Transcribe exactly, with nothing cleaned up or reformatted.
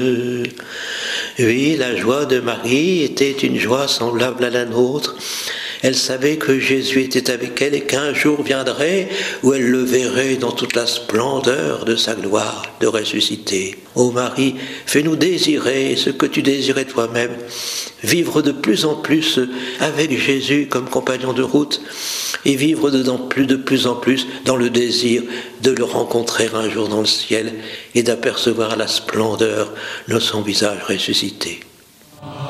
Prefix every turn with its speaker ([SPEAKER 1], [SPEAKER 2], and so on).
[SPEAKER 1] Oui, la joie de Marie était une joie semblable à la nôtre. Elle savait que Jésus était avec elle et qu'un jour viendrait où elle le verrait dans toute la splendeur de sa gloire de ressuscité. Ô Marie, fais-nous désirer ce que tu désirais toi-même, vivre de plus en plus avec Jésus comme compagnon de route et vivre de plus, de plus en plus dans le désir de le rencontrer un jour dans le ciel et d'apercevoir la splendeur de son visage ressuscité.